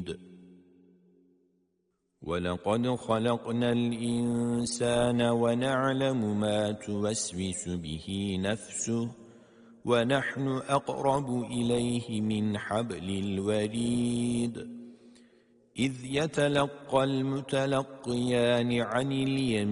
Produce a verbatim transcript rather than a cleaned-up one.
شديد ولقد خلقنا الإنسان ونعلم ما توسوس به نفسه ونحن أقرب إليه من حبل الوريد إذ يتلقى المتلقيان عن اليمين